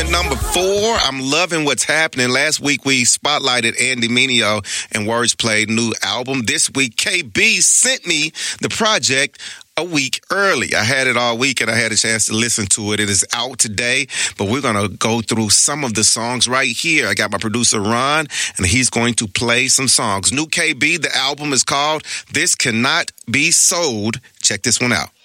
Number 4, I'm loving what's happening. Last week, we spotlighted Andy Mineo and Wordsplay's new album. This week, KB sent me the project a week early. I had it all week and I had a chance to listen to it. It is out today, but we're going to go through some of the songs right here. I got my producer, Ron, and he's going to play some songs. New KB, the album is called This Cannot Be Sold. Check this one out.